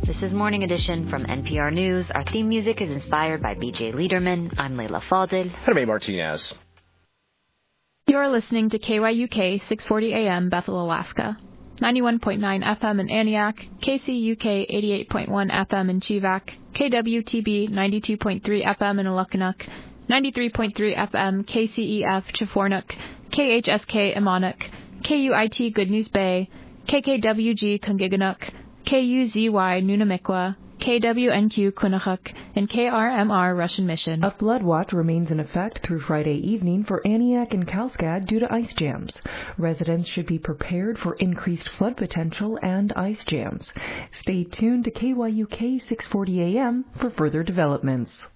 This is Morning Edition from NPR News. Our theme music is inspired by B.J. Liederman. I'm Leila Fadel. Jaime Martinez. You're listening to KYUK 640 AM, Bethel, Alaska. 91.9 FM in Antioch, KCUK 88.1 FM in Chivak, KWTB 92.3 FM in Alukkanuk, 93.3 FM KCEF Chafornuk, KHSK Imanuk, KUIT Good News Bay, KKWG Kungiganuk, KUZY Nunamikwa, KWNQ Quinnipiac, and KRMR Russian Mission. A flood watch remains in effect through Friday evening for Aniak and Kalskad due to ice jams. Residents should be prepared for increased flood potential and ice jams. Stay tuned to KYUK 640 AM for further developments.